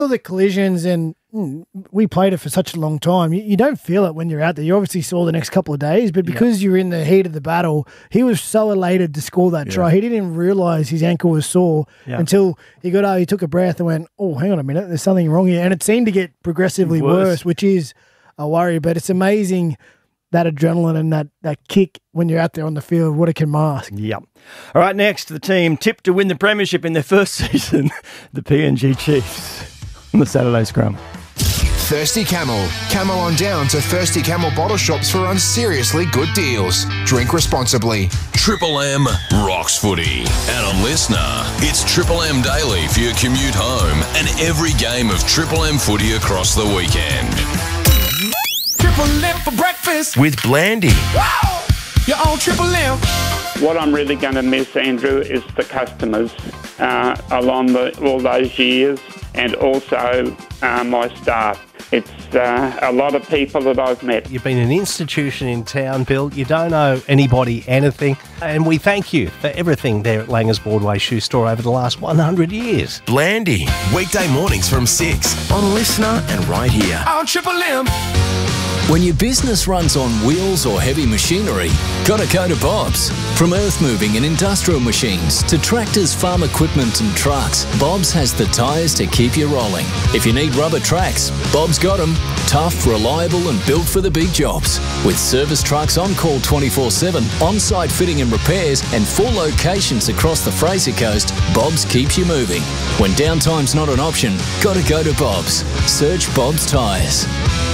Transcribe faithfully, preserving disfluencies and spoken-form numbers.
all the collisions, and mm, we played it for such a long time. You, you don't feel it when you're out there. You obviously saw the next couple of days, but because yep. you're in the heat of the battle, he was so elated to score that yeah. try. He didn't even realise his ankle was sore yep. until he got out, he took a breath and went, oh, hang on a minute, there's something wrong here. And it seemed to get progressively worse, worse which is a worry. But it's amazing that adrenaline and that, that kick when you're out there on the field, what it can mask. Yep. All right, next, the team tipped to win the premiership in their first season, the P N G Chiefs, on the Saturday scrum. Thirsty Camel. Camel on down to Thirsty Camel bottle shops for unseriously good deals. Drink responsibly. Triple M rocks footy. And on Listener, it's Triple M Daily for your commute home and every game of Triple M footy across the weekend. Triple M for breakfast with Blandy. Wow! You're on Triple M. What I'm really going to miss, Andrew, is the customers uh, along the, all those years, and also uh, my staff. It's uh, a lot of people that I've met. You've been an institution in town, Bill. You don't owe anybody anything. And we thank you for everything there at Langers Broadway Shoe Store over the last one hundred years. Blandy. Weekday mornings from six on Listener and right here on Triple M. When your business runs on wheels or heavy machinery, gotta go to Bob's. From earth moving and industrial machines to tractors, farm equipment and trucks, Bob's has the tyres to keep you rolling. If you need rubber tracks, Bob's got them. Tough, reliable and built for the big jobs. With service trucks on call twenty-four seven, on-site fitting and repairs and four locations across the Fraser Coast, Bob's keeps you moving. When downtime's not an option, gotta go to Bob's. Search Bob's Tyres.